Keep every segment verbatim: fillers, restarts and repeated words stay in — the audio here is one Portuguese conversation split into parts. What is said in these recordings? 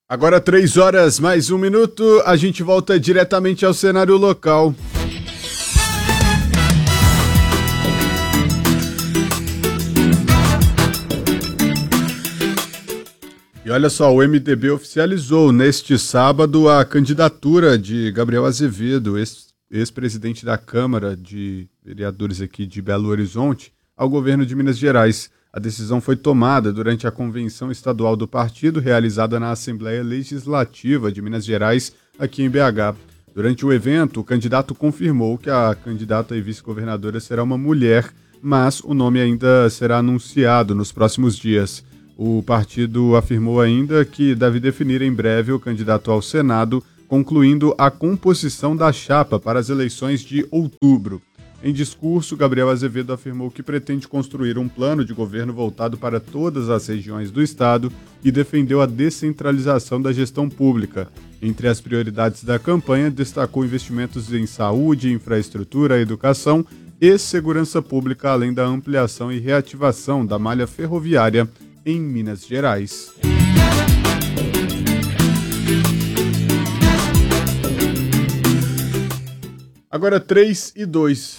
Agora três horas mais um minuto, a gente volta diretamente ao cenário local. E olha só, o M D B oficializou neste sábado a candidatura de Gabriel Azevedo, ex- ex-presidente da Câmara de Vereadores aqui de Belo Horizonte, ao governo de Minas Gerais. A decisão foi tomada durante a convenção estadual do partido, realizada na Assembleia Legislativa de Minas Gerais, aqui em B H. Durante o evento, o candidato confirmou que a candidata e vice-governadora será uma mulher, mas o nome ainda será anunciado nos próximos dias. O partido afirmou ainda que deve definir em breve o candidato ao Senado, concluindo a composição da chapa para as eleições de outubro. Em discurso, Gabriel Azevedo afirmou que pretende construir um plano de governo voltado para todas as regiões do estado e defendeu a descentralização da gestão pública. Entre as prioridades da campanha, destacou investimentos em saúde, infraestrutura, educação e segurança pública, além da ampliação e reativação da malha ferroviária em Minas Gerais. Agora três e dois.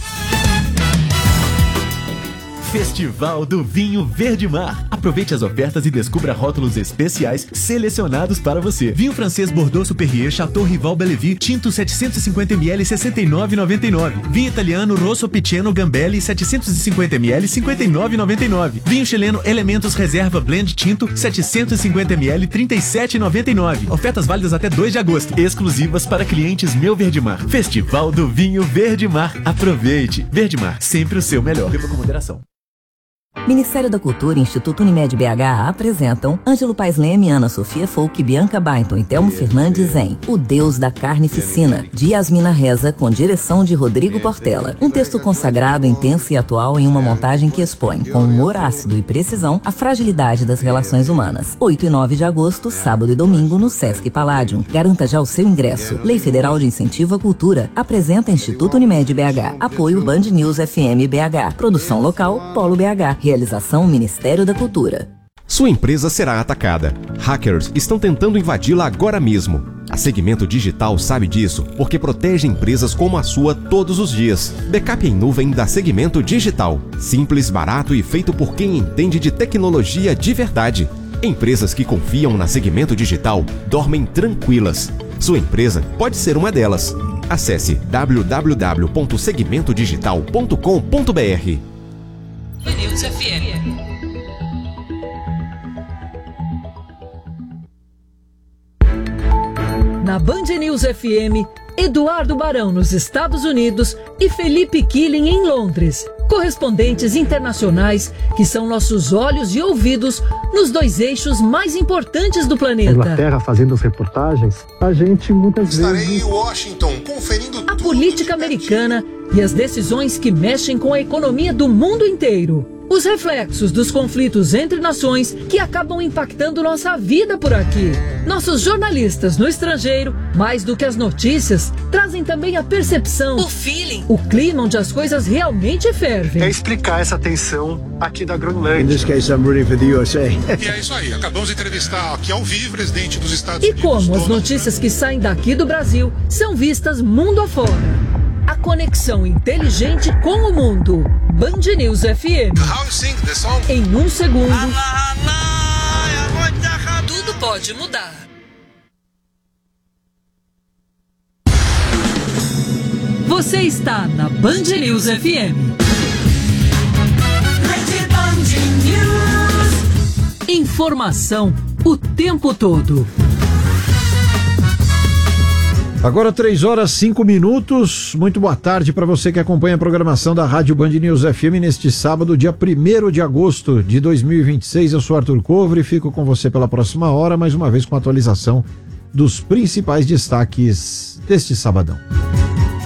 Festival do Vinho Verde Mar. Aproveite as ofertas e descubra rótulos especiais selecionados para você. Vinho francês Bordeaux Perrier Chateau Rival Bellevue Tinto setecentos e cinquenta mililitros sessenta e nove reais e noventa e nove centavos. Vinho italiano Rosso Piceno Gambelli setecentos e cinquenta mililitros cinquenta e nove reais e noventa e nove centavos. Vinho chileno Elementos Reserva Blend Tinto setecentos e cinquenta mililitros trinta e sete reais e noventa e nove centavos. Ofertas válidas até dois de agosto. Exclusivas para clientes Meu Verde Mar. Festival do Vinho Verde Mar. Aproveite. Verde Mar, sempre o seu melhor. Beba com moderação. Ministério da Cultura e Instituto Unimed B H apresentam Ângelo Paes Leme, Ana Sofia Folk, Bianca Bainton e Telmo Fernandes em O Deus da Carnificina, de Yasmina Reza, com direção de Rodrigo Portela. Um texto consagrado, intenso e atual em uma montagem que expõe, com humor ácido e precisão, a fragilidade das relações humanas. oito e nove de agosto, sábado e domingo, no Sesc Palladium. Garanta já o seu ingresso. Lei Federal de Incentivo à Cultura. Apresenta Instituto Unimed B H. Apoio Band News F M B H. Produção local, Polo B H. Realização Ministério da Cultura. Sua empresa será atacada. Hackers estão tentando invadi-la agora mesmo. A Segmento Digital sabe disso porque protege empresas como a sua todos os dias. Backup em nuvem da Segmento Digital. Simples, barato e feito por quem entende de tecnologia de verdade. Empresas que confiam na Segmento Digital dormem tranquilas. Sua empresa pode ser uma delas. Acesse w w w ponto segmento digital ponto com ponto b r. News F M. Na Band News F M, Eduardo Barão nos Estados Unidos e Felipe Killing em Londres. Correspondentes internacionais que são nossos olhos e ouvidos nos dois eixos mais importantes do planeta. Inglaterra fazendo as reportagens, a gente muitas Estarei vezes... em Washington conferindo A política americana e as decisões que mexem com a economia do mundo inteiro. Os reflexos dos conflitos entre nações que acabam impactando nossa vida por aqui. Nossos jornalistas no estrangeiro, mais do que as notícias, trazem também a percepção, o feeling, o clima onde as coisas realmente fervem. É explicar essa tensão aqui da Groenlândia. In this case, I'm rooting for the U S A. E é isso aí, acabamos de entrevistar aqui ao vivo o presidente dos Estados E Unidos. como as Donald notícias que saem daqui do Brasil são vistas mundo afora. A conexão inteligente com o mundo. Band News F M. How you sing the song? Em um segundo, tudo pode mudar. Você está na Band News F M. Informação o tempo todo. Agora três horas e cinco minutos. Muito boa tarde para você que acompanha a programação da Rádio Band News F M neste sábado, dia primeiro de agosto de dois mil e vinte e seis. Eu sou Arthur Covre e fico com você pela próxima hora, mais uma vez com a atualização dos principais destaques deste sabadão.